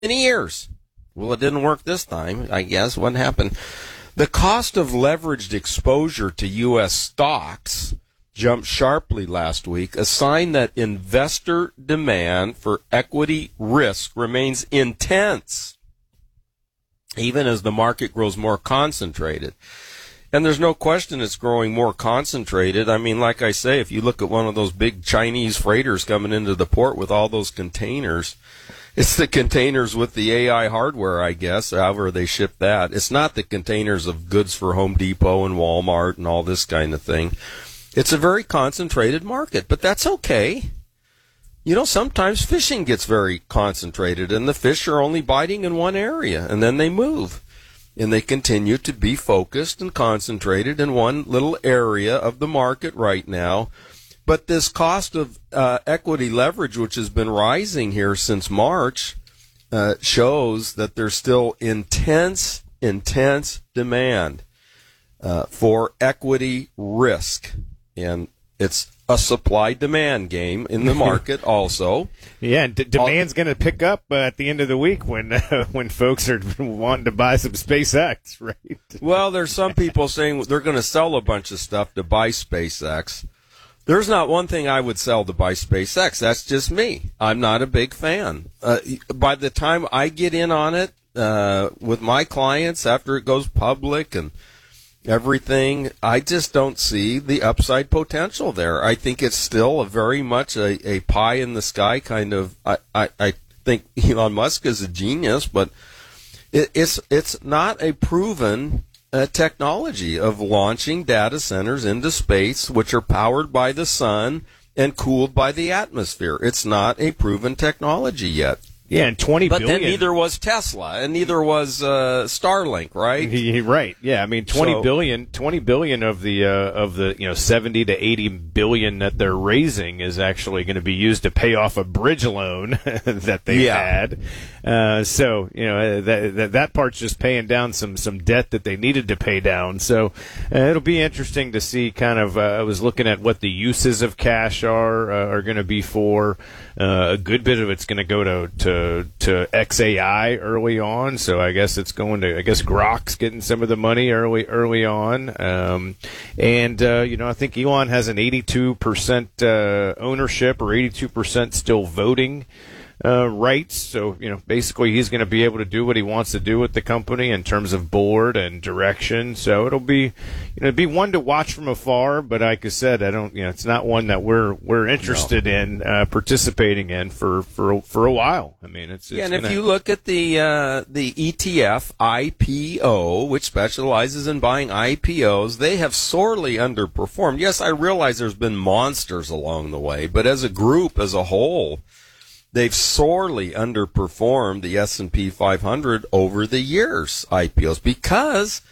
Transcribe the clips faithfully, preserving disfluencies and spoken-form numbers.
years. Well, it didn't work this time, I guess. What happened? The cost of leveraged exposure to U S stocks jumped sharply last week, a sign that investor demand for equity risk remains intense, even as the market grows more concentrated. And there's no question it's growing more concentrated. I mean, like I say, if you look at one of those big Chinese freighters coming into the port with all those containers, it's the containers with the A I hardware, I guess, however they ship that. It's not the containers of goods for Home Depot and Walmart and all this kind of thing. It's a very concentrated market, but that's okay. You know, sometimes fishing gets very concentrated, and the fish are only biting in one area, and then they move. And they continue to be focused and concentrated in one little area of the market right now. But this cost of uh, equity leverage, which has been rising here since March, uh, shows that there's still intense, intense demand uh, for equity risk. And it's a supply-demand game in the market also. Yeah, and d- demand's going to pick up uh, at the end of the week when uh, when folks are wanting to buy some SpaceX, right? Well, there's some people saying they're going to sell a bunch of stuff to buy SpaceX. There's not one thing I would sell to buy SpaceX. That's just me. I'm not a big fan. Uh, by the time I get in on it uh, with my clients after it goes public and everything, I just don't see the upside potential there. I think it's still a very much a, a pie in the sky kind of. I, I, I think Elon Musk is a genius, but it, it's it's not a proven uh, technology of launching data centers into space, which are powered by the sun and cooled by the atmosphere. It's not a proven technology yet. Yeah, and twenty but billion. But then neither was Tesla, and neither was uh, Starlink, right? He, right. Yeah, I mean twenty so, billion, twenty billion of the uh, of the you know seventy to eighty billion that they're raising is actually going to be used to pay off a bridge loan that they've yeah. had. Uh, so you know that, that that part's just paying down some some debt that they needed to pay down. So uh, it'll be interesting to see. Kind of, uh, I was looking at what the uses of cash are uh, are going to be for. Uh, a good bit of it's going to go to to to X A I early on, so I guess it's going to I guess Grok's getting some of the money early early on, um, and uh, you know I think Elon has an eighty-two percent uh, ownership or eighty-two percent still voting uh, rights. So you know basically he's going to be able to do what he wants to do with the company in terms of board and direction. So it'll be you know it'd be one to watch from afar, but like I said, I don't you know it's not one that we're we're interested no. in uh, participating in for, for for a while. I mean it's, it's yeah, and gonna... if you look at the uh, the E T F I P O, which specializes in buying I P Os, they have sorely underperformed. Yes, I realize there's been monsters along the way, but as a group, as a whole, they've sorely underperformed the S and P five hundred over the years, I P Os, because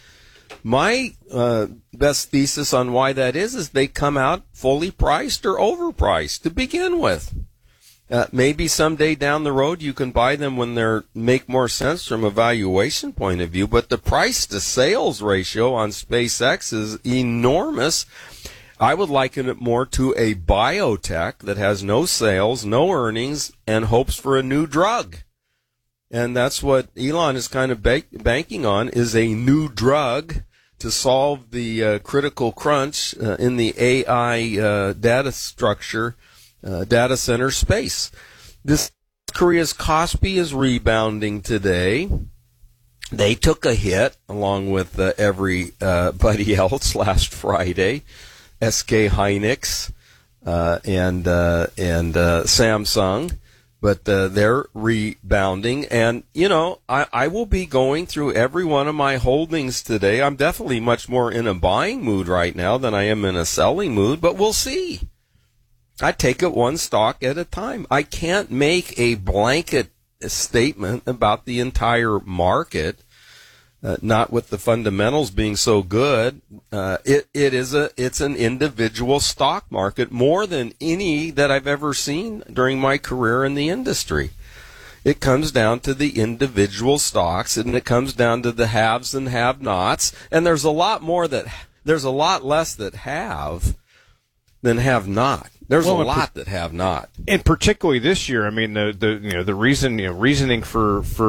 my uh, best thesis on why that is is they come out fully priced or overpriced to begin with. Uh, maybe someday down the road you can buy them when they make more sense from a valuation point of view, but the price to sales ratio on SpaceX is enormous. I would liken it more to a biotech that has no sales, no earnings, and hopes for a new drug. And that's what Elon is kind of ba- banking on, is a new drug to solve the uh, critical crunch uh, in the A I uh, data structure, uh, data center space. This Korea's Kospi is rebounding today. They took a hit, along with uh, everybody else, last Friday. S K Hynix uh, and uh, and uh, Samsung, but uh, they're rebounding. And, you know, I, I will be going through every one of my holdings today. I'm definitely much more in a buying mood right now than I am in a selling mood, but we'll see. I take it one stock at a time. I can't make a blanket statement about the entire market. Uh, not with the fundamentals being so good. Uh, it it is a it's an individual stock market more than any that I've ever seen during my career in the industry. It comes down to the individual stocks, and it comes down to the haves and have-nots. And there's a lot more that there's a lot less that have than have not. There's Well, a and per- lot that have not. And particularly this year, I mean, the, the you know the reason you know reasoning for for